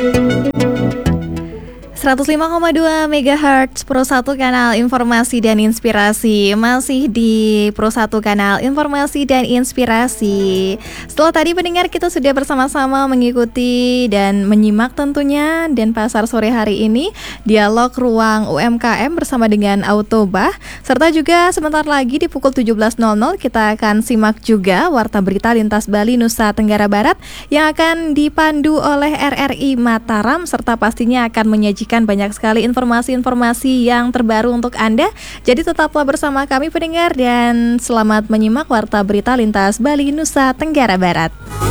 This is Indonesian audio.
105,2 MHz Pro 1 Kanal Informasi dan Inspirasi. Masih di Pro 1 Kanal Informasi dan Inspirasi. Setelah tadi pendengar kita sudah bersama-sama mengikuti dan menyimak tentunya Denpasar sore hari ini dialog ruang UMKM bersama dengan Autobah. Serta juga sebentar lagi di pukul 17.00 kita akan simak juga Warta Berita Lintas Bali Nusa Tenggara Barat yang akan dipandu oleh RRI Mataram, serta pastinya akan menyajikan banyak sekali informasi-informasi yang terbaru untuk Anda. Jadi tetaplah bersama kami pendengar dan selamat menyimak Warta Berita Lintas Bali Nusa Tenggara Barat.